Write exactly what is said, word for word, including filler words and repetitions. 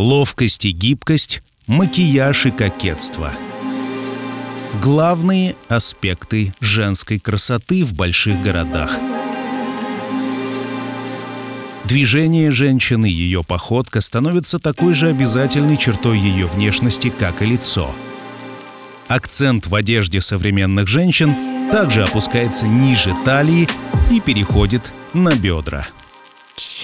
ловкость и гибкость, макияж и кокетство. Главные аспекты женской красоты в больших городах. Движение женщины, ее походка становится такой же обязательной чертой ее внешности, как и лицо. Акцент в одежде современных женщин также опускается ниже талии и переходит на бедра.